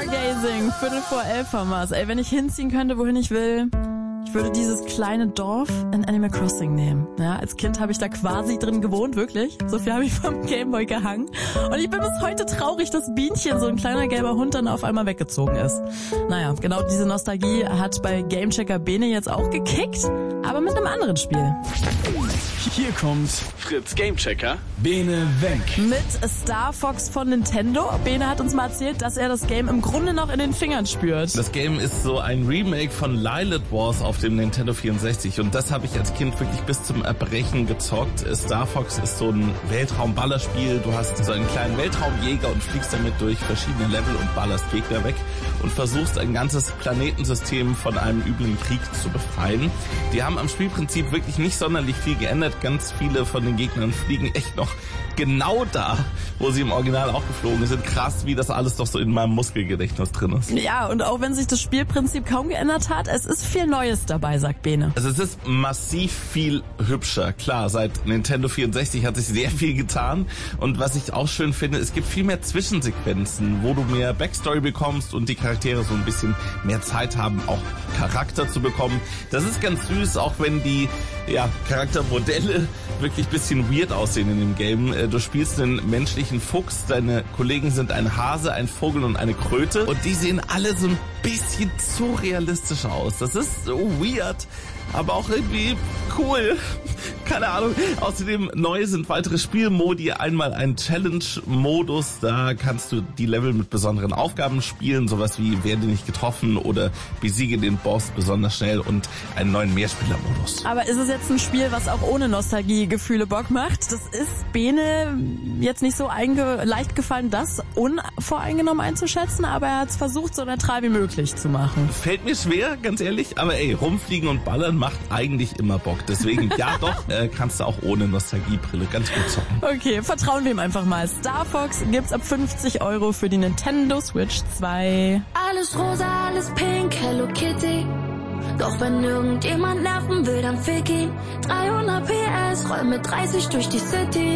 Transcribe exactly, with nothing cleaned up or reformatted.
Stargazing, Viertel vor elf haben wir's. Ey, wenn ich hinziehen könnte, wohin ich will, ich würde dieses kleine Dorf in Animal Crossing nehmen. Ja, als Kind habe ich da quasi drin gewohnt, wirklich. So viel habe ich vom Gameboy gehangen. Und ich bin bis heute traurig, dass Bienchen, so ein kleiner gelber Hund, dann auf einmal weggezogen ist. Naja, genau diese Nostalgie hat bei Gamechecker Bene jetzt auch gekickt, aber mit einem anderen Spiel. Hier kommt Fritz Gamechecker Bene weg. Mit Star Fox von Nintendo. Bene hat uns mal erzählt, dass er das Game im Grunde noch in den Fingern spürt. Das Game ist so ein Remake von Lilith Wars auf dem Nintendo vierundsechzig und das habe ich als Kind wirklich bis zum Erbrechen gezockt. Star Fox ist so ein Weltraumballerspiel. Du hast so einen kleinen Weltraumjäger und fliegst damit durch verschiedene Level und ballerst Gegner weg und versuchst ein ganzes Planetensystem von einem üblen Krieg zu befreien. Die haben am Spielprinzip wirklich nicht sonderlich viel geändert. Ganz viele von den Gegnern fliegen echt noch genau da, wo sie im Original auch geflogen sind. Krass, wie das alles doch so in meinem Muskelgedächtnis drin ist. Ja, und auch wenn sich das Spielprinzip kaum geändert hat, es ist viel Neues dabei, sagt Bene. Also es ist massiv viel hübscher. Klar, seit Nintendo vierundsechzig hat sich sehr viel getan. Und was ich auch schön finde, es gibt viel mehr Zwischensequenzen, wo du mehr Backstory bekommst und die Charaktere so ein bisschen mehr Zeit haben, auch Charakter zu bekommen. Das ist ganz süß, auch wenn die ja, Charaktermodelle wirklich ein bisschen weird aussehen in dem Game. Du spielst einen menschlichen Fuchs, deine Kollegen sind ein Hase, ein Vogel und eine Kröte und die sehen alle so ein bisschen zu realistisch aus. Das ist so weird, aber auch irgendwie cool. Keine Ahnung. Außerdem neu sind weitere Spielmodi. Einmal ein Challenge-Modus. Da kannst du die Level mit besonderen Aufgaben spielen. Sowas wie werde nicht getroffen oder besiege den Boss besonders schnell und einen neuen Mehrspieler-Modus. Aber ist es jetzt ein Spiel, was auch ohne Nostalgie-Gefühle Bock macht? Das ist Bene jetzt nicht so einge- leicht gefallen, das unvoreingenommen einzuschätzen, aber er hat es versucht, so neutral wie möglich zu machen. Fällt mir schwer, ganz ehrlich, aber ey, rumfliegen und ballern macht eigentlich immer Bock. Deswegen, ja doch, äh, kannst du auch ohne Nostalgiebrille ganz gut zocken. Okay, vertrauen wir ihm einfach mal. Star Fox gibt's ab fünfzig Euro für die Nintendo Switch zwei. Alles rosa, alles pink, Hello Kitty. Doch wenn irgendjemand nerven will, dann fick ihn. dreihundert P S, roll mit dreißig durch die City.